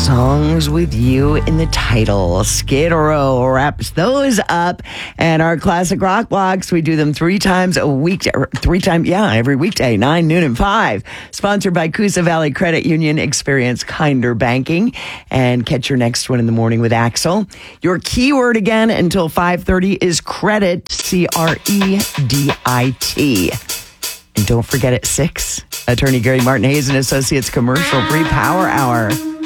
songs with you in the title. Skid Row wraps those up. And our classic rock blocks, we do them every weekday, 9, noon, and 5. Sponsored by Coosa Valley Credit Union. Experience kinder banking. And catch your next one in the morning with Axel. Your keyword again until 5:30 is credit, C-R-E-D-I-T. And don't forget at 6, attorney Gary Martin Hayes and Associates Commercial Free Power Hour.